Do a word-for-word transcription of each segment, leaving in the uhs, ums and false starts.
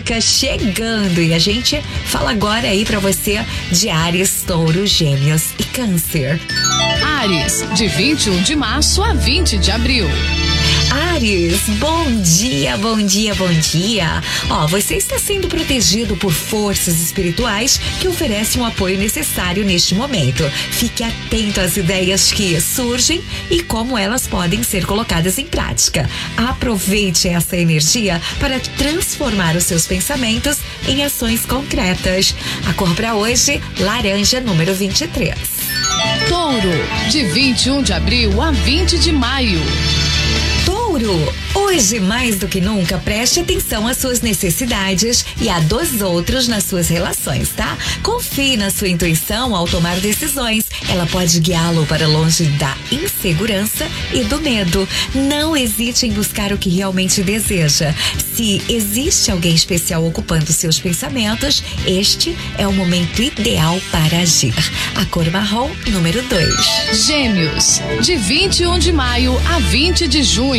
Atlântica chegando e a gente fala agora aí pra você de Áries, Touro, Gêmeos e Câncer. Áries, de vinte e um de março a vinte de abril. Áries, bom dia, bom dia, bom dia. Ó, você está sendo protegido por forças espirituais que oferecem o apoio necessário neste momento. Fique atento às ideias que surgem e como elas podem ser colocadas em prática. Aproveite essa energia para transformar os seus pensamentos em ações concretas. A cor para hoje, laranja, número vinte e três. Touro, de vinte e um de abril a vinte de maio. Touro, hoje mais do que nunca preste atenção às suas necessidades e à dos outros nas suas relações, tá? Confie na sua intuição ao tomar decisões. Ela pode guiá-lo para longe da insegurança e do medo. Não hesite em buscar o que realmente deseja. Se existe alguém especial ocupando seus pensamentos, este é o momento ideal para agir. A cor marrom, número dois. Gêmeos, de vinte e um de maio a vinte de junho.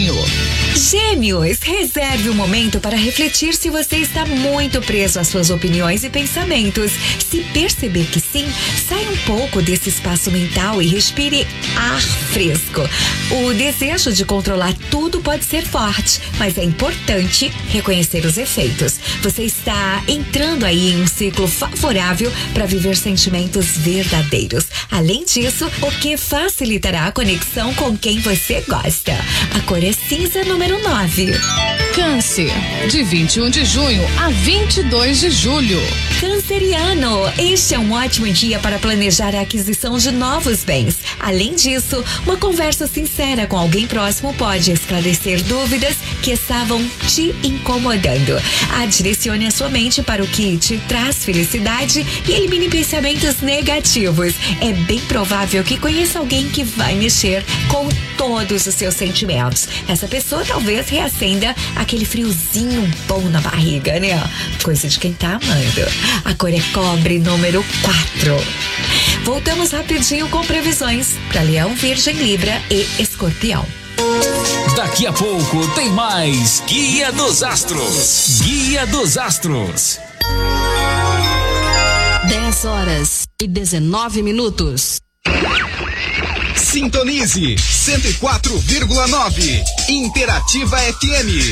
Gêmeos, reserve um momento para refletir se você está muito preso às suas opiniões e pensamentos. Se perceber que sim, saia um pouco desse espaço mental e respire ar fresco. O desejo de controlar tudo pode ser forte, mas é importante reconhecer os efeitos. Você está entrando aí em um ciclo favorável para viver sentimentos verdadeiros. Além disso, o que facilitará a conexão com quem você gosta. A cor é cinza, número nove. Câncer, de vinte e um de junho a vinte e dois de julho. Canceriano, este é um ótimo dia para planejar a aquisição de novos bens. Além disso, uma conversa sincera com alguém próximo pode esclarecer dúvidas que estavam te incomodando. Direcione a sua mente para o que te traz felicidade e elimine pensamentos negativos. É bem provável que conheça alguém que vai mexer com todos os seus sentimentos. Essa pessoa talvez reacenda aquele friozinho bom na barriga, né? Coisa de quem tá amando. A cor é cobre, número quatro. Voltamos rapidinho com previsões para Leão, Virgem, Libra e Escorpião. Daqui a pouco tem mais Guia dos Astros. Guia dos Astros. dez horas e dezenove minutos. Sintonize cento e quatro vírgula nove Interativa F M.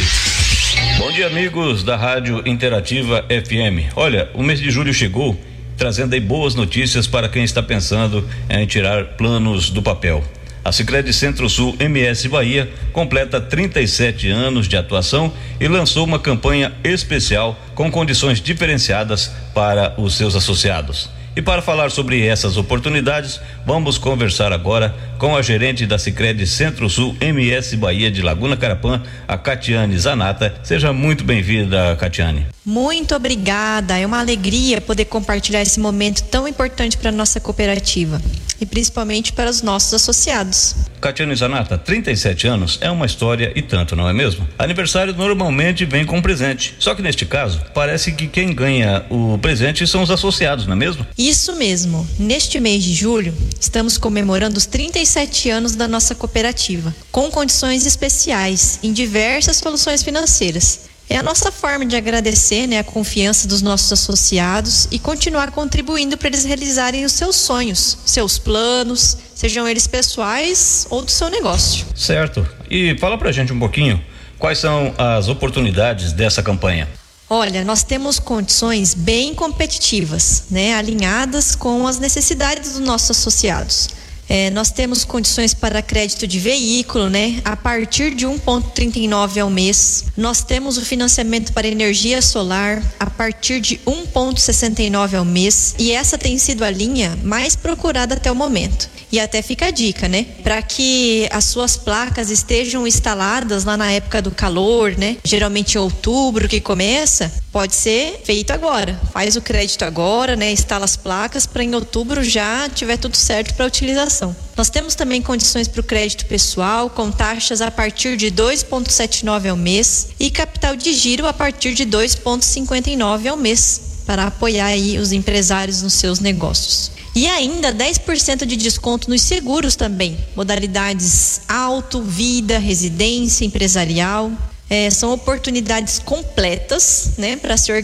Bom dia, amigos da Rádio Interativa F M. Olha, o mês de julho chegou, trazendo aí boas notícias para quem está pensando em tirar planos do papel. A Sicredi Centro-Sul M S Bahia completa trinta e sete anos de atuação e lançou uma campanha especial com condições diferenciadas para os seus associados. E para falar sobre essas oportunidades, vamos conversar agora com a gerente da Sicredi Centro-Sul M S Bahia de Laguna Carapã, a Catiane Zanata. Seja muito bem-vinda, Catiane. Muito obrigada, é uma alegria poder compartilhar esse momento tão importante para a nossa cooperativa e principalmente para os nossos associados. Catiane Zanata, trinta e sete anos é uma história e tanto, não é mesmo? Aniversário normalmente vem com presente, só que neste caso parece que quem ganha o presente são os associados, não é mesmo? Isso mesmo, neste mês de julho estamos comemorando os trinta e sete anos da nossa cooperativa, com condições especiais em diversas soluções financeiras. É a nossa forma de agradecer, né, a confiança dos nossos associados e continuar contribuindo para eles realizarem os seus sonhos, seus planos, sejam eles pessoais ou do seu negócio. Certo. E fala pra gente um pouquinho quais são as oportunidades dessa campanha. Olha, nós temos condições bem competitivas, né, alinhadas com as necessidades dos nossos associados. É, nós temos condições para crédito de veículo, né? A partir de um vírgula trinta e nove ao mês. Nós temos o financiamento para energia solar a partir de um vírgula sessenta e nove ao mês. E essa tem sido a linha mais procurada até o momento. E até fica a dica, né? Para que as suas placas estejam instaladas lá na época do calor, né? Geralmente em outubro que começa, pode ser feito agora. Faz o crédito agora, né? Instala as placas para em outubro já tiver tudo certo para utilização. Nós temos também condições para o crédito pessoal com taxas a partir de dois vírgula setenta e nove ao mês e capital de giro a partir de dois vírgula cinquenta e nove ao mês para apoiar aí os empresários nos seus negócios. E ainda dez por cento de desconto nos seguros também, modalidades auto, vida, residência, empresarial. É, são oportunidades completas, né, para se organizar.